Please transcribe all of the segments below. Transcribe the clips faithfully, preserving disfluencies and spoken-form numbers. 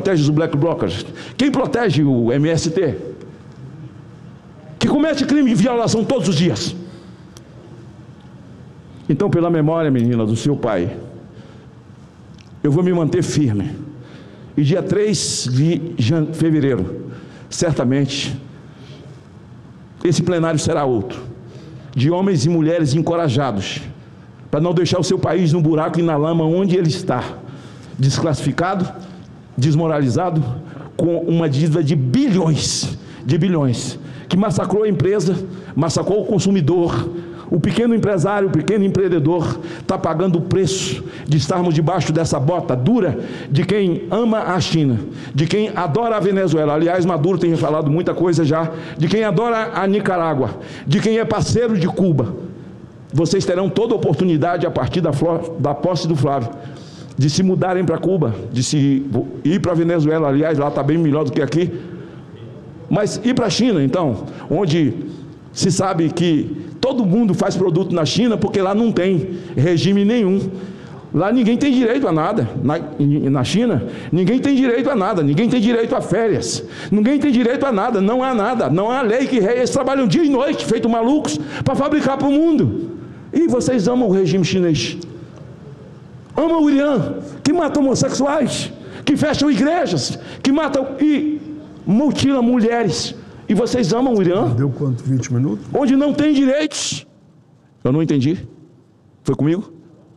protege os black blockers? Quem protege o M S T? Que comete crime de violação todos os dias. Então, pela memória, menina, do seu pai, eu vou me manter firme. E dia três de fevereiro, certamente, esse plenário será outro, de homens e mulheres encorajados, para não deixar o seu país no buraco e na lama onde ele está, desclassificado, desmoralizado, com uma dívida de bilhões, de bilhões, que massacrou a empresa, massacrou o consumidor. O pequeno empresário, o pequeno empreendedor está pagando o preço de estarmos debaixo dessa bota dura de quem ama a China, de quem adora a Venezuela. Aliás, Maduro tem falado muita coisa já, de quem adora a Nicarágua, de quem é parceiro de Cuba. Vocês terão toda a oportunidade, a partir da, da posse do Flávio, de se mudarem para Cuba, de se ir para a Venezuela. Aliás, lá está bem melhor do que aqui. Mas ir para a China, então, onde se sabe que todo mundo faz produto na China, porque lá não tem regime nenhum. Lá ninguém tem direito a nada. Na, na China, ninguém tem direito a nada. Ninguém tem direito a férias. Ninguém tem direito a nada. Não há nada. Não há lei que eles trabalham dia e noite, feito malucos, para fabricar para o mundo. E vocês amam o regime chinês. Amam o Irã, que mata homossexuais, que fecham igrejas, que matam e mutilam mulheres. E vocês amam o Irã? Deu quanto? vinte minutos? Onde não tem direitos. Eu não entendi. Foi comigo?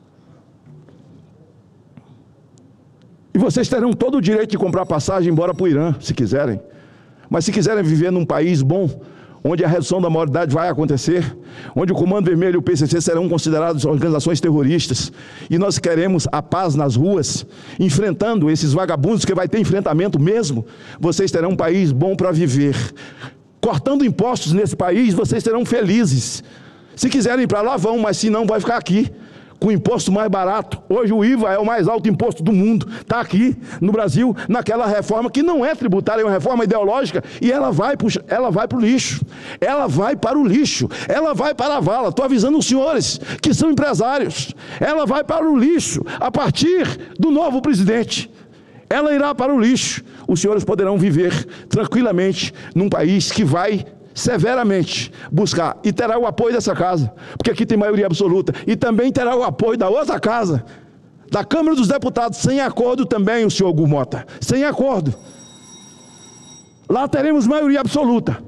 E vocês terão todo o direito de comprar passagem embora para o Irã, se quiserem. Mas se quiserem viver num país bom, onde a redução da maioridade vai acontecer, onde o Comando Vermelho e o P C C serão considerados organizações terroristas, e nós queremos a paz nas ruas, enfrentando esses vagabundos, que vai ter enfrentamento mesmo, vocês terão um país bom para viver. Cortando impostos nesse país, vocês serão felizes. Se quiserem ir para lá, vão, mas se não, vai ficar aqui, com imposto mais barato. Hoje o I V A é o mais alto imposto do mundo, está aqui no Brasil, naquela reforma que não é tributária, é uma reforma ideológica, e ela vai ela vai para o lixo, ela vai para o lixo, ela vai para a vala. Estou avisando os senhores que são empresários, ela vai para o lixo a partir do novo presidente. Ela irá para o lixo. Os senhores poderão viver tranquilamente num país que vai severamente buscar, e terá o apoio dessa casa, porque aqui tem maioria absoluta, e também terá o apoio da outra casa, da Câmara dos Deputados, sem acordo também, o senhor Gumota, sem acordo. Lá teremos maioria absoluta,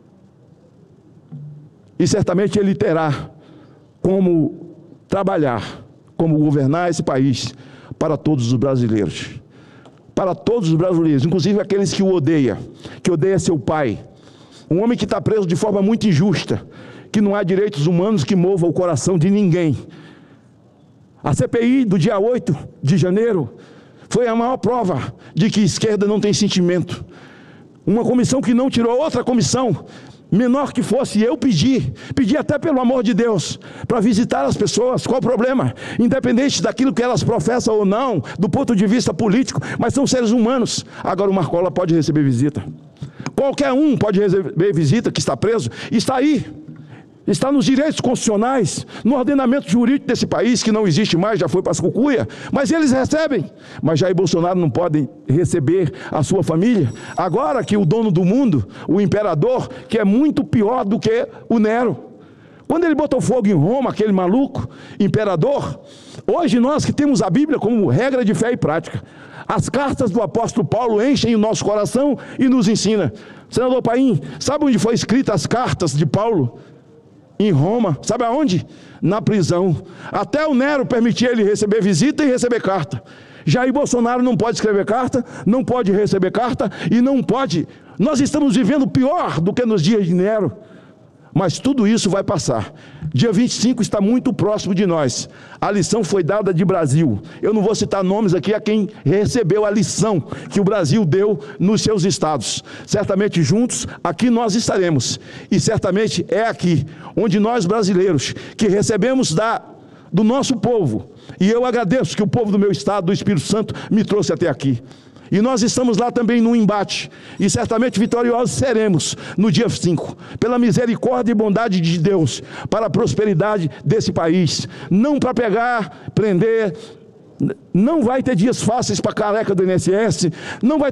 e certamente ele terá como trabalhar, como governar esse país para todos os brasileiros, para todos os brasileiros, inclusive aqueles que o odeiam, que odeia seu pai. Um homem que está preso de forma muito injusta, que não há direitos humanos que movam o coração de ninguém. A C P I do dia oito de janeiro foi a maior prova de que a esquerda não tem sentimento. Uma comissão que não tirou outra comissão, menor que fosse, eu pedi, pedi até pelo amor de Deus, para visitar as pessoas. Qual o problema? Independente daquilo que elas professam ou não, do ponto de vista político, mas são seres humanos. Agora o Marcola pode receber visita. Qualquer um pode receber visita que está preso, está aí, está nos direitos constitucionais, no ordenamento jurídico desse país, que não existe mais, já foi para as cucuia, mas eles recebem. Mas Jair Bolsonaro não pode receber a sua família, agora que o dono do mundo, o imperador, que é muito pior do que o Nero, quando ele botou fogo em Roma, aquele maluco, imperador, hoje nós que temos a Bíblia como regra de fé e prática, as cartas do apóstolo Paulo enchem o nosso coração e nos ensina. Senador Paim, sabe onde foi escritas as cartas de Paulo? Em Roma. Sabe aonde? Na prisão. Até o Nero permitia ele receber visita e receber carta. Jair Bolsonaro não pode escrever carta, não pode receber carta e não pode. Nós estamos vivendo pior do que nos dias de Nero. Mas tudo isso vai passar. Dia vinte e cinco está muito próximo de nós. A lição foi dada de Brasil. Eu não vou citar nomes aqui a quem recebeu a lição que o Brasil deu nos seus estados. Certamente juntos, aqui nós estaremos. E certamente é aqui, onde nós brasileiros, que recebemos da, do nosso povo. E eu agradeço que o povo do meu estado, do Espírito Santo, me trouxe até aqui. E nós estamos lá também no embate, e certamente vitoriosos seremos no dia cinco, pela misericórdia e bondade de Deus, para a prosperidade desse país, não para pegar, prender. Não vai ter dias fáceis para a careca do I N S S, não vai